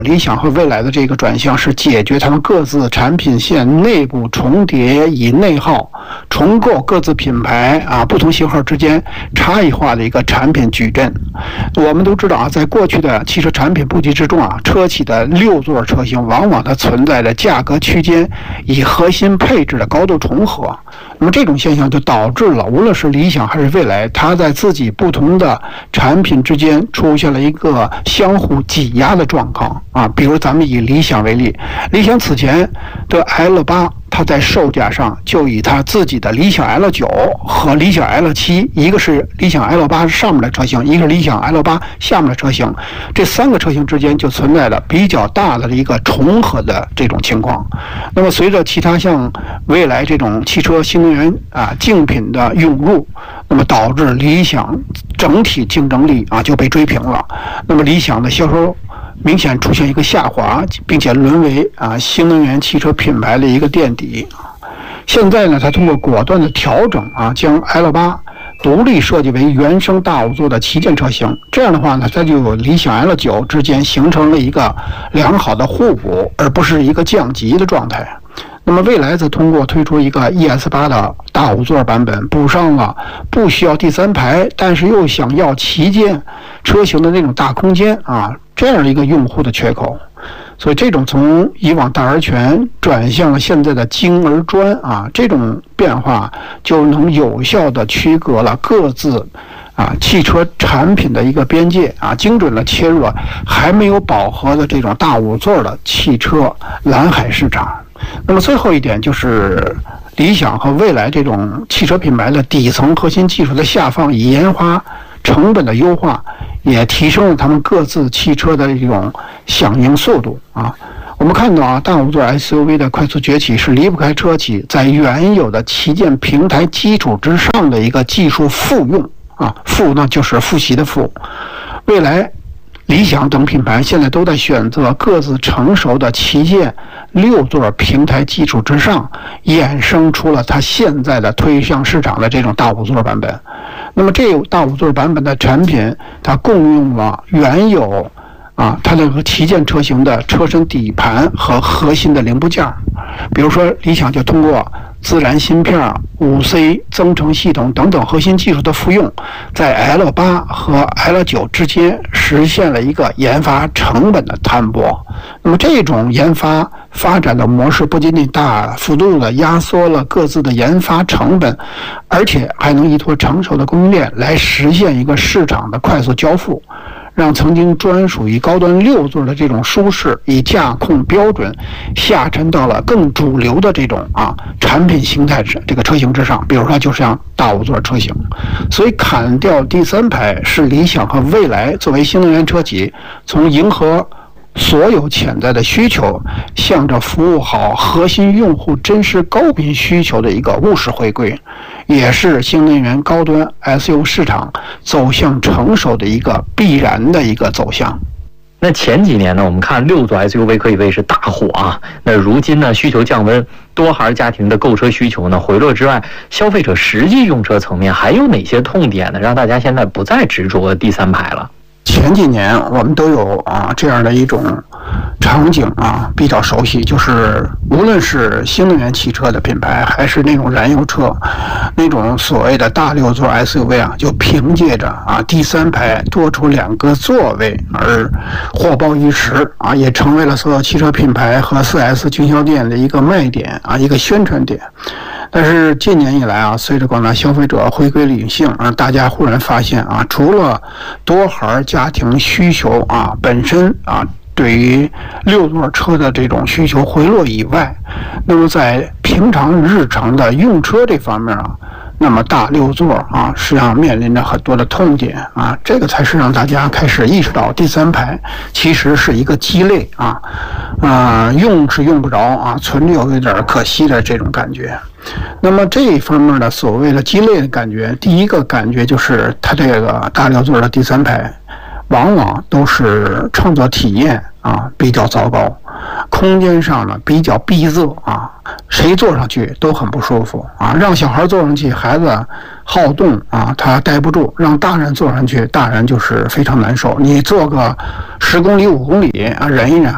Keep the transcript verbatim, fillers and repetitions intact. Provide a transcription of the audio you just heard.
理想和蔚来的这个转向是解决他们各自产品线内部重叠，以内耗重构各自品牌啊不同型号之间差异化的一个产品矩阵。我们都知道啊，在过去的汽车产品布局之中啊，车企的六座车型往往它存在着价格区间以核心配置的高度重合。那么这种现象就导致了，无论是理想还是蔚来，它在自己不同的产品之间出现了一个相互挤压的状况啊。比如咱们以理想为例，理想此前的 L 八，它在售价上就以它自己的理想 L 九和理想 L 七，一个是理想 L 八上面的车型，一个是理想 L 八下面的车型，这三个车型之间就存在着比较大的一个重合的这种情况。那么随着其他像蔚来这种汽车新能源啊竞品的涌入，那么导致理想整体竞争力啊就被追平了。那么理想的销售明显出现一个下滑，并且沦为啊新能源汽车品牌的一个垫底。现在呢，它通过果断的调整啊，将 L 八独立设计为原生大五座的旗舰车型。这样的话呢，它就有理想 L 九之间形成了一个良好的互补，而不是一个降级的状态。那么蔚来则通过推出一个 E S 八的大五座版本，补上了不需要第三排，但是又想要旗舰车型的那种大空间啊，这样一个用户的缺口。所以这种从以往大而全转向了现在的精而专啊，这种变化就能有效地区隔了各自啊汽车产品的一个边界啊，精准地切入了还没有饱和的这种大五座的汽车蓝海市场。那么最后一点就是理想和蔚来这种汽车品牌的底层核心技术的下放，以研发成本的优化，也提升了他们各自汽车的这种响应速度啊。我们看到啊，大五座 S U V 的快速崛起是离不开车企在原有的旗舰平台基础之上的一个技术复用啊，复呢就是复习的复。蔚来、理想等品牌现在都在选择各自成熟的旗舰六座平台基础之上，衍生出了它现在的推向市场的这种大五座版本。那么这大五座版本的产品，它共用了原有啊它的旗舰车型的车身底盘和核心的零部件，比如说理想就通过自然芯片、五 C 增程系统等等核心技术的复用，在 L 八和 L 九之间实现了一个研发成本的摊薄。那么这种研发发展的模式不仅仅大幅度的压缩了各自的研发成本，而且还能依托成熟的供应链来实现一个市场的快速交付，让曾经专属于高端六座的这种舒适以驾控标准下沉到了更主流的这种啊产品形态这个车型之上，比如说就像大五座车型。所以砍掉第三排是理想和蔚来作为新能源车企从迎合所有潜在的需求，向着服务好核心用户真实高频需求的一个务实回归，也是新能源高端 S U V 市场走向成熟的一个必然的一个走向。 那前几年呢，我们看六座 S U V 可以谓是大火啊。那如今呢，需求降温，多孩家庭的购车需求呢回落之外，消费者实际用车层面还有哪些痛点呢，让大家现在不再执着第三排了？ 前几年我们都有啊这样的一种场景啊比较熟悉，就是无论是新能源汽车的品牌，还是那种燃油车，那种所谓的大六座 S U V 啊，就凭借着啊第三排多出两个座位而火爆一时啊，也成为了所有汽车品牌和 四 S 经销店的一个卖点啊，一个宣传点。但是近年以来啊，随着广大消费者回归理性啊，大家忽然发现啊，除了多孩家庭需求啊本身啊对于六座车的这种需求回落以外，那么在平常日常的用车这方面啊，那么大六座啊实际上面临着很多的痛点啊，这个才是让大家开始意识到第三排其实是一个鸡肋啊，啊用是用不着啊，存着有点可惜的这种感觉。那么这一方面的所谓的鸡肋的感觉，第一个感觉就是它这个大六座的第三排往往都是乘坐体验啊比较糟糕，空间上呢比较闭塞啊，谁坐上去都很不舒服啊，让小孩坐上去孩子好动啊他待不住，让大人坐上去大人就是非常难受，你坐个十公里五公里啊忍一忍